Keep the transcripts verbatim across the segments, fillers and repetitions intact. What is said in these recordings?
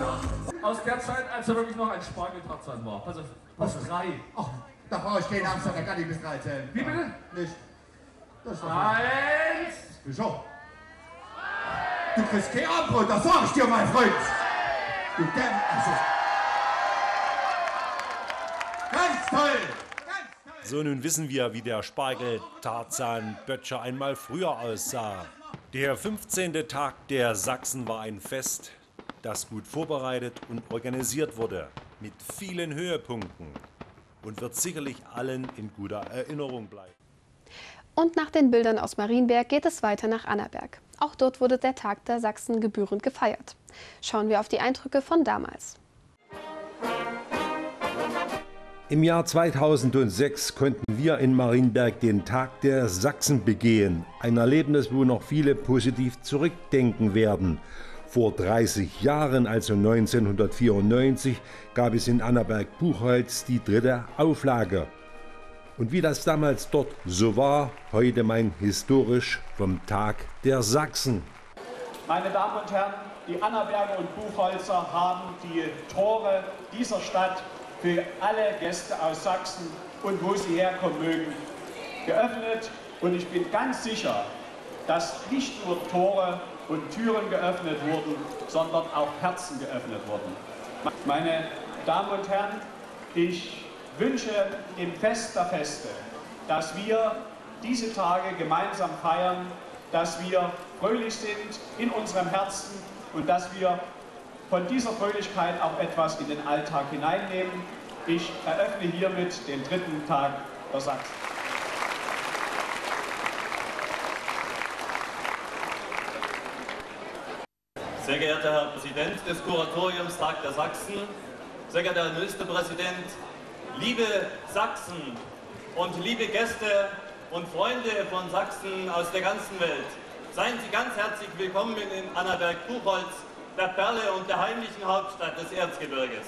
Aus der Zeit, als er wirklich noch ein Spargeltarzan war. Also, aus drei. Ach, da brauche ich keinen Angst, da kann ich bis drei zählen. Wie bitte? Nicht. Das ist doch Eins. Wieso? Du kriegst kein Abendbrot, das sag ich dir, mein Freund. Du Dämm, also. Ganz toll. So, nun wissen wir, wie der Spargel-Tarzan-Böttcher einmal früher aussah. Der fünfzehnte Tag der Sachsen war ein Fest, das gut vorbereitet und organisiert wurde, mit vielen Höhepunkten und wird sicherlich allen in guter Erinnerung bleiben. Und nach den Bildern aus Marienberg geht es weiter nach Annaberg. Auch dort wurde der Tag der Sachsen gebührend gefeiert. Schauen wir auf die Eindrücke von damals. Im Jahr zweitausendsechs konnten wir in Marienberg den Tag der Sachsen begehen. Ein Erlebnis, wo noch viele positiv zurückdenken werden. Vor dreißig Jahren, also neunzehnhundertvierundneunzig, gab es in Annaberg-Buchholz die dritte Auflage. Und wie das damals dort so war, heute mein historisch vom Tag der Sachsen. Meine Damen und Herren, die Annaberger und Buchholzer haben die Tore dieser Stadt für alle Gäste aus Sachsen und wo sie herkommen mögen, geöffnet. Und ich bin ganz sicher, dass nicht nur Tore und Türen geöffnet wurden, sondern auch Herzen geöffnet wurden. Meine Damen und Herren, ich wünsche im Fest der Feste, dass wir diese Tage gemeinsam feiern, dass wir fröhlich sind in unserem Herzen und dass wir von dieser Fröhlichkeit auch etwas in den Alltag hineinnehmen. Ich eröffne hiermit den dritten Tag der Sachsen. Sehr geehrter Herr Präsident des Kuratoriums Tag der Sachsen, sehr geehrter Herr Ministerpräsident, liebe Sachsen und liebe Gäste und Freunde von Sachsen aus der ganzen Welt, seien Sie ganz herzlich willkommen in Annaberg-Buchholz, der Perle und der heimlichen Hauptstadt des Erzgebirges.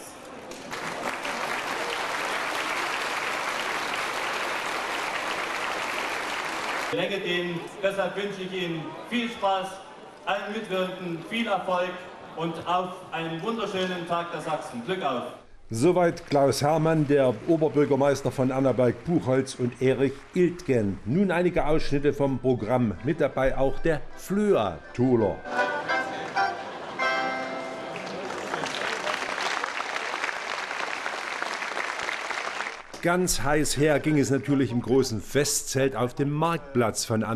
Länge gehen, deshalb wünsche ich Ihnen viel Spaß, allen Mitwirkenden viel Erfolg und auf einen wunderschönen Tag der Sachsen. Glück auf! Soweit Klaus Hermann, der Oberbürgermeister von Annaberg-Buchholz, und Erich Iltgen. Nun einige Ausschnitte vom Programm, mit dabei auch der Flöa-Tholer. Ganz heiß her ging es natürlich im großen Festzelt auf dem Marktplatz von Annaberg.